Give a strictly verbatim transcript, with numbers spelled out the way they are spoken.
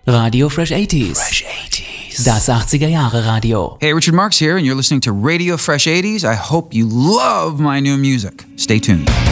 Radio Fresh eighties. Fresh eighties. Das achtziger-Jahre-Radio. Hey, Richard Marx here, and you're listening to Radio Fresh eighties. I hope you love my new music. Stay tuned.